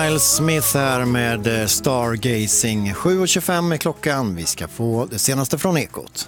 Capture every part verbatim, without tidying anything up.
Miles Smith här med Stargazing. sju och tjugofem är klockan. Vi ska få det senaste från Ekot.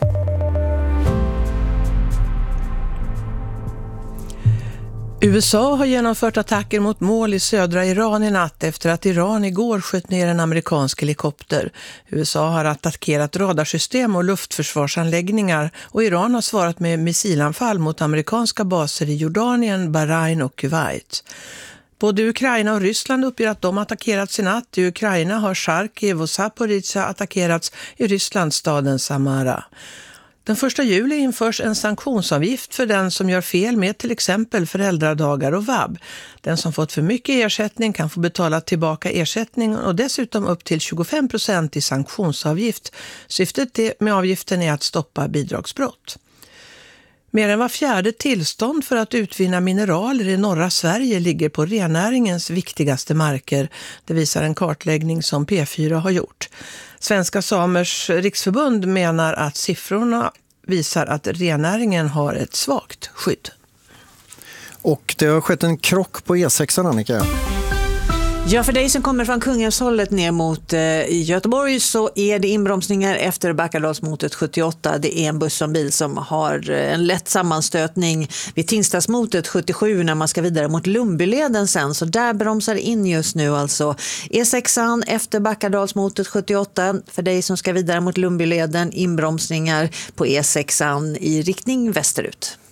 U S A har genomfört attacker mot mål i södra Iran i natt efter att Iran igår sköt ner en amerikansk helikopter. U S A har attackerat radarsystem och luftförsvarsanläggningar och Iran har svarat med missilanfall mot amerikanska baser i Jordanien, Bahrain och Kuwait. Både Ukraina och Ryssland uppger att de attackerats i natt. I Ukraina har Charkiv och Zaporizjzja attackerats, i Ryssland staden Samara. Den första juli införs en sanktionsavgift för den som gör fel med till exempel föräldradagar och vab. Den som fått för mycket ersättning kan få betala tillbaka ersättningen och dessutom upp till tjugofem procent i sanktionsavgift. Syftet med avgiften är att stoppa bidragsbrott. Mer än var fjärde tillstånd för att utvinna mineraler i norra Sverige ligger på rennäringens viktigaste marker. Det visar en kartläggning som P fyra har gjort. Svenska Samers riksförbund menar att siffrorna visar att rennäringen har ett svagt skydd. Och det har skett en krock på E sex, Annika. Ja, för dig som kommer från Kungälvshållet ner mot eh, Göteborg så är det inbromsningar efter Backadalsmotet sjuttioåtta. Det är en buss och bil som har eh, en lätt sammanstötning vid Tingstadsmotet sjuttiosju när man ska vidare mot Lumbyleden sen. Så där bromsar in just nu alltså E sexan efter Backadalsmotet sjuttioåtta. För dig som ska vidare mot Lumbyleden, inbromsningar på E sexan i riktning västerut.